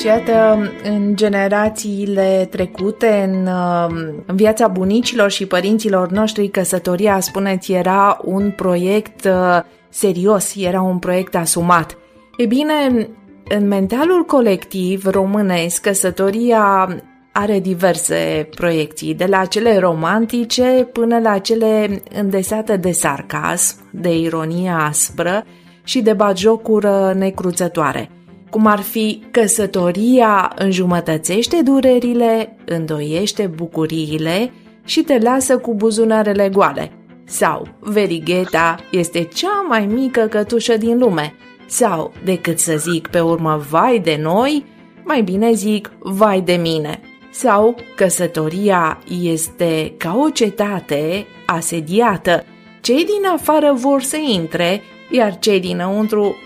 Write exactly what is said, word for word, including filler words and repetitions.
Și iată, în generațiile trecute, în, în viața bunicilor și părinților noștri, căsătoria, spuneți, era un proiect uh, serios, era un proiect asumat. E bine, în mentalul colectiv românesc, căsătoria are diverse proiecții, de la cele romantice până la cele îndesate de sarcasm, de ironie aspră și de batjocură necruțătoare. Cum ar fi: căsătoria înjumătățește durerile, îndoiește bucuriile și te lasă cu buzunarele goale. Sau verigheta este cea mai mică cătușă din lume. Sau, decât să zic pe urmă vai de noi, mai bine zic vai de mine. Sau căsătoria este ca o cetate asediată. Cei din afară vor să intre, iar cei dinăuntru